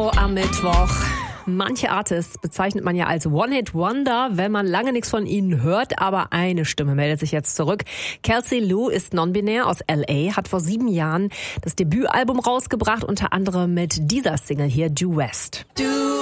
Hit-Radio am Mittwoch. Manche Artists bezeichnet man ja als One-Hit-Wonder, wenn man lange nichts von ihnen hört, aber eine Stimme meldet sich jetzt zurück. Kelsey Lu ist non-binär aus LA, hat vor 7 Jahren das Debütalbum rausgebracht, unter anderem mit dieser Single hier, Due West.